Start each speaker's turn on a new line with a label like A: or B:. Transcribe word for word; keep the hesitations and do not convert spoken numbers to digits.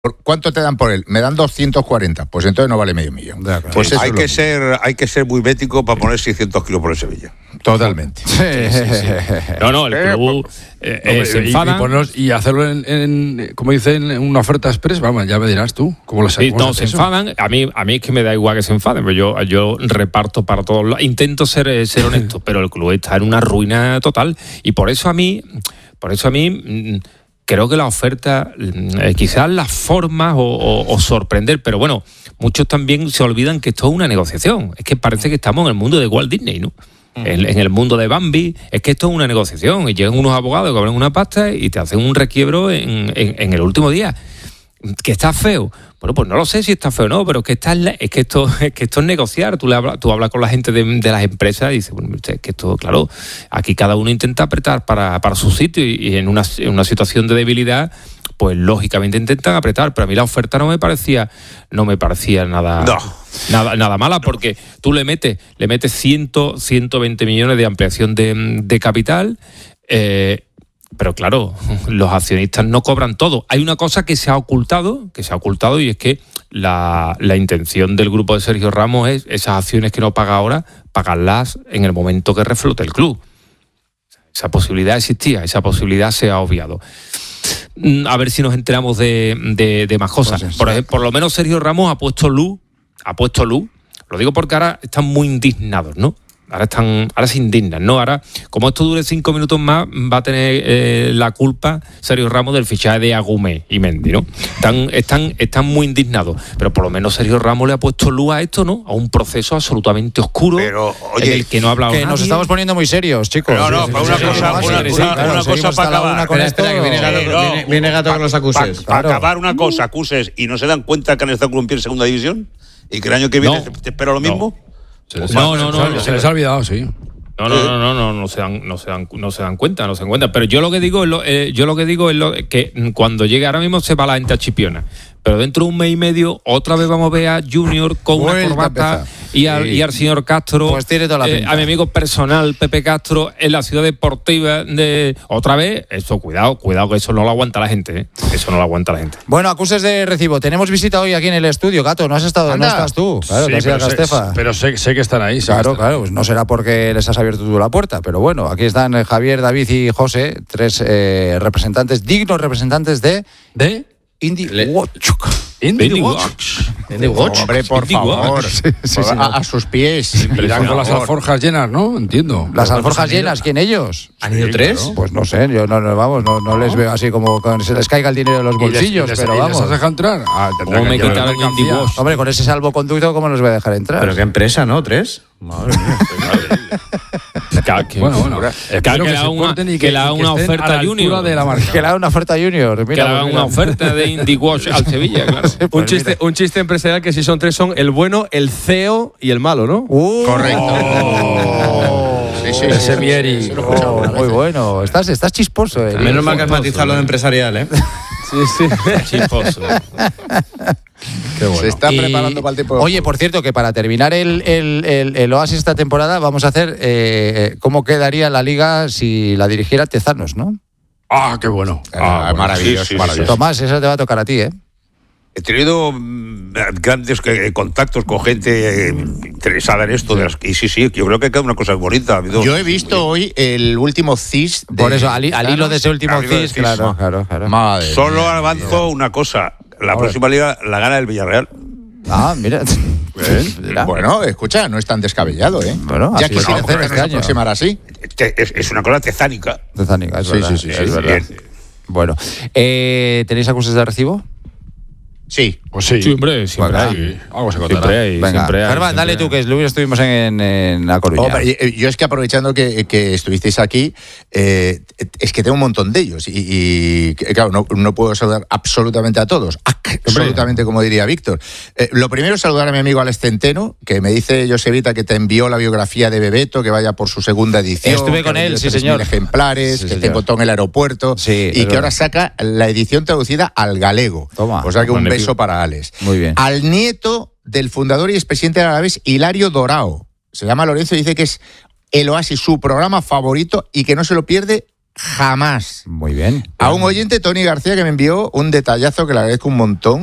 A: ¿Cuánto te dan por él? Me dan doscientos cuarenta, pues entonces no vale medio millón.
B: Pues sí, hay que ser, hay que ser muy bético para poner seiscientos kilos por el Sevilla.
A: Totalmente.
C: Sí, sí, sí. No, no, el club eh, eh, se enfadan.
D: Y, y, ponerlos, y hacerlo en, en, como dicen, en una oferta express, vamos, ya me dirás tú. ¿Cómo lo
C: sí, no, se eso? enfadan. A mí, a mí es que me da igual que se enfaden, pero yo, yo reparto para todos los... Intento ser, ser honesto, pero el club está en una ruina total. Y por eso a mí, por eso a mí... Creo que la oferta, eh, quizás las formas o, o, o sorprender, pero bueno, muchos también se olvidan que esto es una negociación. Es que parece que estamos en el mundo de Walt Disney, ¿no? Mm. En, en el mundo de Bambi, es que esto es una negociación y llegan unos abogados que cobran una pasta y te hacen un requiebro en, en, en el último día. ¿Que está feo? Bueno, pues no lo sé si está feo o no, pero es que, está, es que, esto, es que esto es negociar. Tú, le hablas, tú hablas con la gente de, de las empresas y dices, bueno, es que esto, claro, aquí cada uno intenta apretar para, para su sitio y, y en, una, en una situación de debilidad, pues lógicamente intentan apretar. Pero a mí la oferta no me parecía, no me parecía nada,
B: no.
C: nada, nada mala, porque tú le metes, le metes cien, ciento veinte millones de ampliación de, de capital. Eh, Pero claro, los accionistas no cobran todo. Hay una cosa que se ha ocultado, que se ha ocultado y es que la, la intención del grupo de Sergio Ramos es esas acciones que no paga ahora, pagarlas en el momento que reflote el club. Esa posibilidad existía, esa posibilidad se ha obviado. A ver si nos enteramos de, de, de más cosas. Por ejemplo, por lo menos Sergio Ramos ha puesto luz, ha puesto luz. Lo digo porque ahora están muy indignados, ¿no? Ahora están, ahora se indignan, ¿no? Ahora, como esto dure cinco minutos más, va a tener eh, la culpa Sergio Ramos del fichaje de Agumé y Mendy, ¿no? Están, están, están muy indignados. Pero por lo menos Sergio Ramos le ha puesto luz a esto, ¿no? A un proceso absolutamente oscuro.
B: Pero, oye,
C: en el que no ha hablado
E: que
C: nadie.
E: nos estamos poniendo muy serios, chicos.
B: No, no,
E: sí,
B: para
E: sí,
B: una
E: sí,
B: cosa,
E: sí,
B: una,
E: sí,
B: una,
E: claro,
B: una cosa para acabar.
E: Con esto,
F: espera, que viene gato,
B: eh, no,
F: viene, viene gato
B: pa,
F: con los acuses.
B: Para
E: Claro.
B: pa acabar una cosa, acuses, y no se dan cuenta que han estado en segunda división y que el año que viene
C: No.
B: te, te espero lo mismo.
C: No, no, no, no, no,
D: se les ha olvidado, sí.
C: No, no, no, no, no, no se dan, no se dan, no se dan cuenta, no se dan cuenta. Pero yo lo que digo es lo, eh, yo lo que digo es lo que cuando llegue ahora mismo se va la gente a Chipiona. Pero dentro de un mes y medio otra vez vamos a ver a Junior con
A: Vuelta
C: una corbata y al, y al señor Castro,
E: Pues tiene toda la
C: eh,
E: pinta.
C: a mi amigo personal Pepe Castro en la ciudad deportiva de otra vez. Eso, cuidado, cuidado que eso no lo aguanta la gente, ¿eh? Eso no lo aguanta la gente.
E: Bueno, acuses de recibo. Tenemos visita hoy aquí en el estudio, Gato. No has estado,
A: Anda.
E: no estás tú. Claro,
D: Sí,
E: te has ido a
D: pero sé,
E: Castefa.
D: pero sé, sé que están ahí. sé que
E: Claro,
D: están
E: claro,
D: ahí.
E: pues no será porque les has abierto tú la puerta, pero bueno, aquí están eh, Javier, David y José, tres eh, representantes, dignos representantes de
D: ¿De?
E: Indie
F: Le-
E: Watch.
C: Indie
D: Watch.
F: ¿De Watch?
A: Hombre, por
C: Indie
A: favor.
C: Watch.
E: Sí, sí, sí,
A: a, a sus pies.
D: Irán con las
A: Por favor.
D: alforjas llenas, ¿no? Entiendo.
E: Las
D: ¿Pero
E: alforjas
D: cuántos han ido?
E: llenas, ¿quién ellos?
F: ¿Han ido tres?
E: Pues no sé, yo no, no vamos, no, no les veo así como que se les caiga el dinero de los
D: ¿Y les-
E: bolsillos,
D: y les-
E: pero
D: y les
E: vamos.
D: has dejado entrar? Ah, tendrá
C: ¿Cómo
D: que
C: me
D: llevar
C: quitaron
D: mercancía.
C: Indie Watch?
E: Hombre, con ese salvoconducto, ¿cómo los voy a dejar entrar?
F: ¿Pero qué empresa, no? ¿Tres? Madre mía.
C: Claro, que-
D: Bueno, bueno.
C: Claro,
D: Espero
C: que le
D: se
C: haga una,
D: porten y
C: que le haga
D: y que
C: una
D: estén
C: oferta
D: a la altura
C: Junior.
D: de la marca.
E: Que le haga una oferta Junior. Mira,
C: que le hagan
E: pues
C: una
E: mira.
C: oferta de Indie Watch al Sevilla, claro.
E: Pues
G: Un chiste,
E: mira.
G: un chiste empresarial que si son tres son el bueno, el C E O y el malo, ¿no?
E: Uh,
A: Correcto.
E: oh.
A: Sí, sí,
D: Ese
A: sí,
D: Mieri.
A: sí, sí, lo he escuchado
E: Oh,
A: alguna
E: muy
A: vez.
E: bueno. Estás, estás chisposo. Eh.
F: Menos mal que has matizado lo de empresarial, ¿eh?
G: Sí, sí.
C: Chisposo.
D: Qué bueno.
A: Se está
E: Y-
A: preparando para el tiempo de
E: Oye,
A: juego.
E: por cierto, que para terminar el, el, el, el Oasis esta temporada vamos a hacer eh, cómo quedaría la liga si la dirigiera Tezanos, ¿no?
D: Ah, qué bueno.
A: Ah,
D: bueno,
A: maravilloso,
B: sí, sí, sí,
A: maravilloso.
E: Tomás, esa te va a tocar a ti, ¿eh?
B: He tenido mm, grandes eh, contactos con gente eh, interesada en esto. De las, y sí, sí, yo creo que queda una cosa bonita. Ha habido-
A: Yo he visto hoy el último C I S. de
E: Por eso, al, al hilo de ese último
B: al hilo de
E: C I S,
B: C I S,
E: claro,
B: ¿no?
E: claro, claro.
A: Madre
B: Solo
A: mía,
B: avanzo una cosa. La
E: Ahora.
B: próxima liga la gana el Villarreal.
E: Ah, mira. Mira.
A: Bueno, escucha, no es tan descabellado, ¿eh?
E: Bueno,
A: ya
E: así
A: quisiera
E: es,
A: hacer
E: este
A: este
E: año.
A: aproximar así.
B: Te- Es, es una cosa tezánica.
E: Tezánica, es
A: Sí,
E: verdad.
A: sí, sí,
E: es
A: sí,
E: verdad.
B: bien.
E: Bueno, eh, ¿tenéis acuses de recibo?
A: Sí.
D: Pues sí.
C: Sí, hombre, siempre
E: Bueno,
C: hay.
D: sí, algo se contará.
C: Siempre hay,
E: Venga,
C: siempre hay.
E: Germán, dale
C: siempre
E: tú,
C: hay.
E: que luego estuvimos en, en La Coruña.
A: Hombre, eh, yo es que aprovechando que, que estuvisteis aquí, eh, es que tengo un montón de ellos y, y, claro, no, no puedo saludar absolutamente a todos, absolutamente como diría Víctor. Eh, lo primero es saludar a mi amigo Alex Centeno, que me dice Josevita que te envió la biografía de Bebeto, que vaya por su segunda edición.
E: Estuve
A: que
E: con
A: ha
E: él,
A: vendido
E: sí,
A: tres mil
E: señor.
A: ejemplares,
E: Sí,
A: que
E: señor.
A: te encontró en el aeropuerto
E: Sí,
A: y
E: es
A: que ahora
E: verdad.
A: saca la edición traducida al galego.
E: Toma.
A: O sea que un
C: Magnífico.
A: beso para Alex.
E: Muy bien.
A: Al nieto del fundador y expresidente del Alavés, Hilario Dorao. Se llama Lorenzo y dice que es el Oasis su programa favorito y que no se lo pierde jamás.
E: Muy bien.
A: A un oyente, Tony García, que me envió un detallazo que le agradezco un montón.